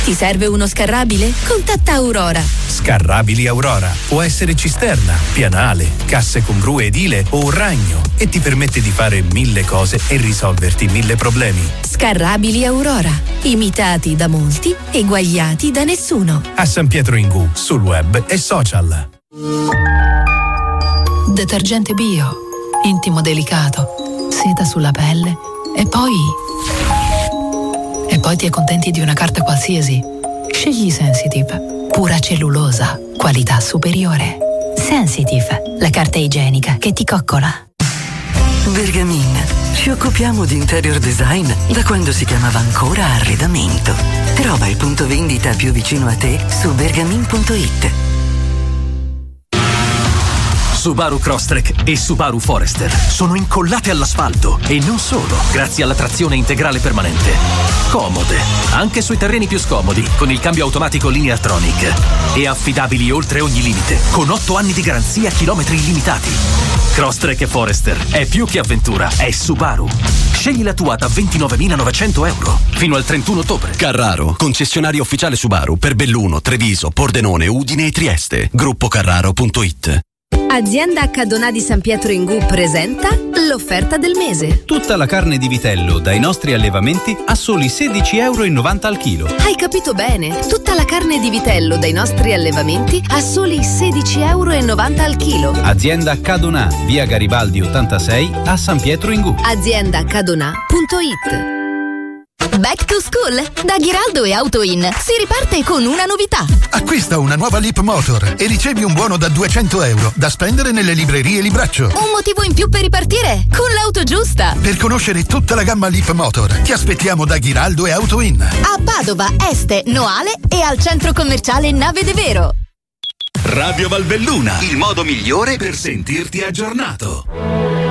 Ti serve uno scarrabile? Contatta Aurora. Scarrabili Aurora. Può essere cisterna, pianale, casse con gru edile o un ragno e ti permette di fare 1000 cose e risolverti 1000 problemi. Scarrabili Aurora. Imitati da molti, eguagliati da nessuno. A San Pietro in Gu, sul web e social. Detergente bio, intimo delicato, seta sulla pelle e poi ti accontenti di una carta qualsiasi. Scegli Sensitive, pura cellulosa, qualità superiore. Sensitive, la carta igienica che ti coccola. Bergamin, ci occupiamo di interior design da quando si chiamava ancora arredamento. Trova il punto vendita più vicino a te su bergamin.it. Subaru Crosstrek e Subaru Forester sono incollate all'asfalto e non solo, grazie alla trazione integrale permanente. Comode, anche sui terreni più scomodi, con il cambio automatico Lineartronic. E affidabili oltre ogni limite, con 8 anni di garanzia a chilometri illimitati. Crosstrek e Forester è più che avventura, è Subaru. Scegli la tua da €29.900 fino al 31 ottobre. Carraro, concessionario ufficiale Subaru per Belluno, Treviso, Pordenone, Udine e Trieste. Gruppocarraro.it. Azienda Cadonà di San Pietro in Gu presenta l'offerta del mese. Tutta la carne di vitello dai nostri allevamenti a soli €16,90 al chilo. Hai capito bene, tutta la carne di vitello dai nostri allevamenti a soli €16,90 al chilo. Azienda Cadonà, via Garibaldi 86 a San Pietro in Gu. Aziendacadonà.it. Back to school! Da Ghiraldo e AutoIn si riparte con una novità. Acquista una nuova Leap Motor e ricevi un buono da €200 da spendere nelle librerie Libraccio. Un motivo in più per ripartire con l'auto giusta. Per conoscere tutta la gamma Leap Motor ti aspettiamo da Ghiraldo e AutoIn. A Padova, Este, Noale e al centro commerciale Nave de Vero. Radio Valbelluna, il modo migliore per sentirti aggiornato.